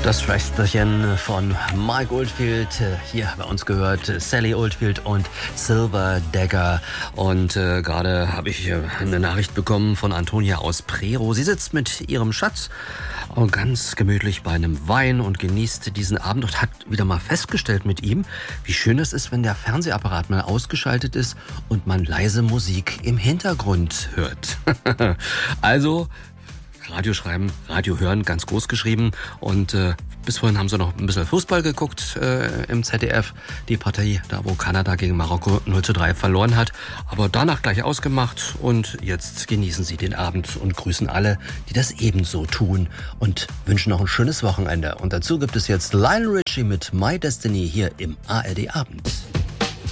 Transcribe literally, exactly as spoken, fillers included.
Das Schwesterchen von Mike Oldfield, hier bei uns gehört Sally Oldfield und Silver Dagger. Und äh, gerade habe ich äh, eine Nachricht bekommen von Antonia aus Prerow. Sie sitzt mit ihrem Schatz und ganz gemütlich bei einem Wein und genießt diesen Abend und hat wieder mal festgestellt mit ihm, wie schön es ist, wenn der Fernsehapparat mal ausgeschaltet ist und man leise Musik im Hintergrund hört. Also Radio schreiben, Radio hören, ganz groß geschrieben. Und äh, bis vorhin haben sie noch ein bisschen Fußball geguckt äh, im Z D F. Die Partie, da wo Kanada gegen Marokko null zu drei verloren hat. Aber danach gleich ausgemacht. Und jetzt genießen sie den Abend und grüßen alle, die das ebenso tun. Und wünschen noch ein schönes Wochenende. Und dazu gibt es jetzt Lionel Richie mit My Destiny hier im A R D Abend.